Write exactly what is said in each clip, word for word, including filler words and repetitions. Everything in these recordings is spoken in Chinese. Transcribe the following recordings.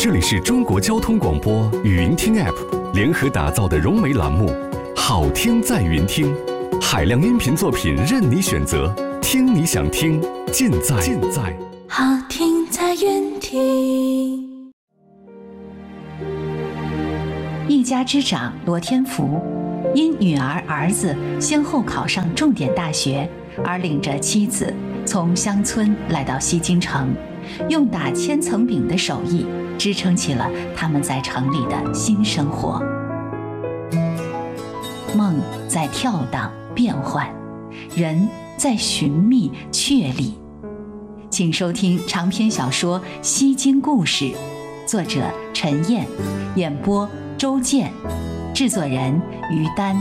这里是中国交通广播语音听 App 联合打造的融媒栏目《好听在云听》，海量音频作品任你选择，听你想听，尽在尽在好听在云听。 一家之长罗天福，因女儿儿子先后考上重点大学，而领着妻子从乡村来到西京城，用打千层饼的手艺支撑起了他们在城里的新生活。梦在跳荡变幻，人在寻觅确立。请收听长篇小说《西京故事》，作者陈燕，演播周健，制作人于丹。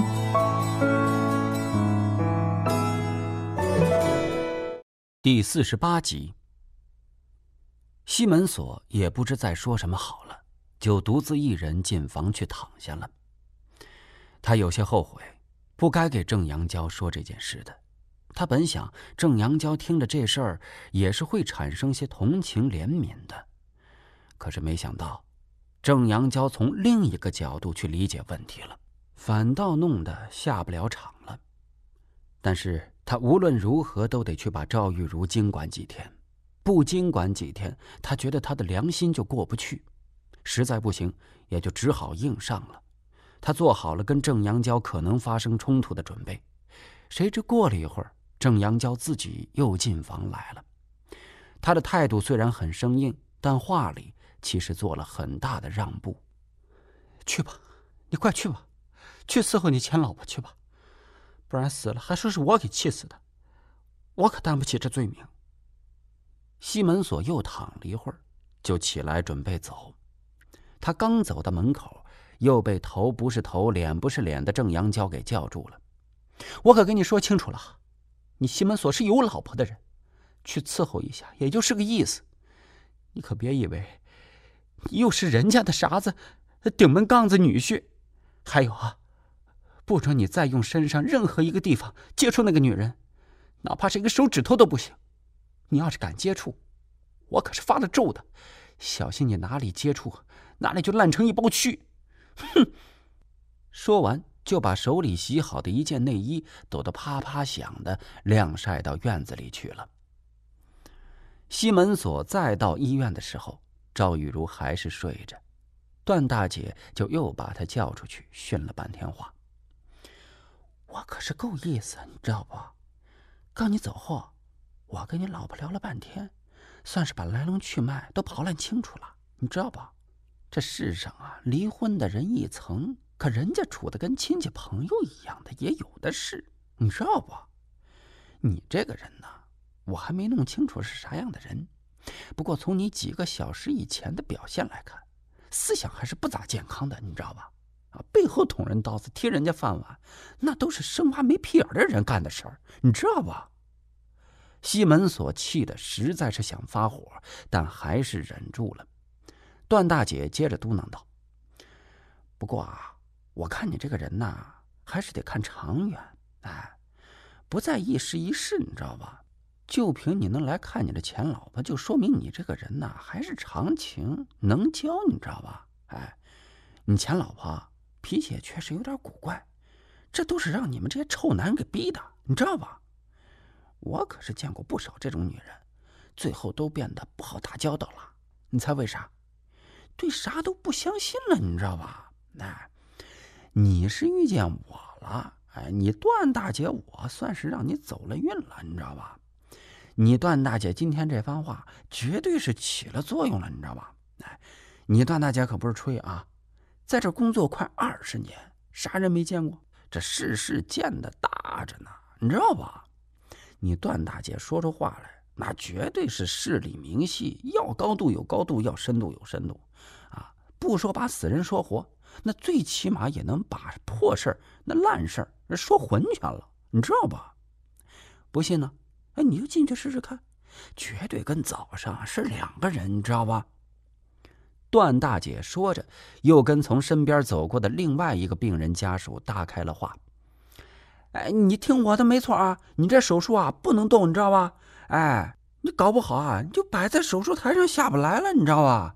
第四十八集。西门锁也不知再说什么好了，就独自一人进房去躺下了。他有些后悔，不该给郑阳娇说这件事的。他本想郑阳娇听着这事儿也是会产生些同情怜悯的，可是没想到郑阳娇从另一个角度去理解问题了，反倒弄得下不了场了。但是他无论如何都得去把赵玉茹经管几天，不经管几天，他觉得他的良心就过不去，实在不行也就只好硬上了。他做好了跟郑阳娇可能发生冲突的准备。谁知过了一会儿，郑阳娇自己又进房来了。他的态度虽然很生硬，但话里其实做了很大的让步。去吧，你快去吧，去伺候你前老婆去吧，不然死了还说是我给气死的，我可担不起这罪名。西门锁又躺了一会儿，就起来准备走。他刚走到门口，又被头不是头脸不是脸的郑阳娇给叫住了。我可跟你说清楚了，你西门锁是有老婆的人，去伺候一下也就是个意思，你可别以为你又是人家的啥子顶门杠子女婿。还有啊，不准你再用身上任何一个地方接触那个女人，哪怕是一个手指头都不行。你要是敢接触，我可是发了咒的，小心你哪里接触哪里就烂成一包蛆。哼！说完就把手里洗好的一件内衣抖得啪啪响的晾晒到院子里去了。西门锁再到医院的时候，赵玉茹还是睡着，段大姐就又把她叫出去训了半天话。我可是够意思，你知道不？刚你走后，我跟你老婆聊了半天，算是把来龙去脉都刨烂清楚了，你知道吧？这世上啊，离婚的人一层，可人家处的跟亲戚朋友一样的也有的是，你知道不？你这个人呢，我还没弄清楚是啥样的人，不过从你几个小时以前的表现来看，思想还是不咋健康的，你知道吧？啊，背后捅人刀子踢人家饭碗，那都是生娃没屁眼的人干的事儿，你知道吧？西门锁气的实在是想发火，但还是忍住了。段大姐接着嘟囔道：不过啊，我看你这个人呐，还是得看长远，哎，不在一时一事，你知道吧？就凭你能来看你的前老婆，就说明你这个人呐，还是长情能交，你知道吧？哎，你前老婆脾气也确实有点古怪，这都是让你们这些臭男人给逼的，你知道吧？我可是见过不少这种女人，最后都变得不好打交道了。你猜为啥？对啥都不相信了，你知道吧？哎，你是遇见我了，哎，你段大姐我算是让你走了运了，你知道吧？你段大姐今天这番话绝对是起了作用了，你知道吧？哎，你段大姐可不是吹啊，在这工作快二十年，啥人没见过？这世事见得大着呢，你知道吧？你段大姐说出话来，那绝对是事理明细，要高度有高度，要深度有深度，啊，不说把死人说活，那最起码也能把破事儿、那烂事儿说浑全了，你知道吧？不信呢，哎，你就进去试试看，绝对跟早上是两个人，你知道吧？段大姐说着，又跟从身边走过的另外一个病人家属大开了话。哎，你听我的没错啊，你这手术啊不能动，你知道吧？哎，你搞不好啊，你就摆在手术台上下不来了，你知道吧？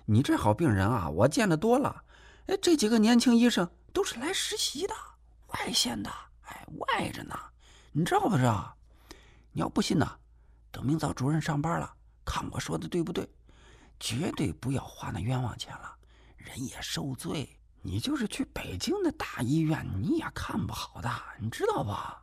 你这好病人啊，我见得多了。哎，这几个年轻医生都是来实习的，外县的，哎，外着呢，你知道不知道？你要不信呢，等明早主任上班了，看我说的对不对？绝对不要花那冤枉钱了，人也受罪。你就是去北京的大医院，你也看不好的，你知道吧？